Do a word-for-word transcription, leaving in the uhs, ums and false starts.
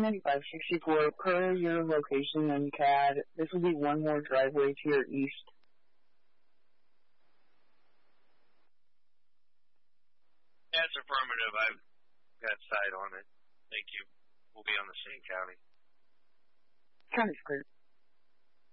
ninety-five sixty-four, per your location in C A D, this will be one more driveway to your east. That's affirmative. I've got sight on it. Thank you. We'll be on the same county. County's clear.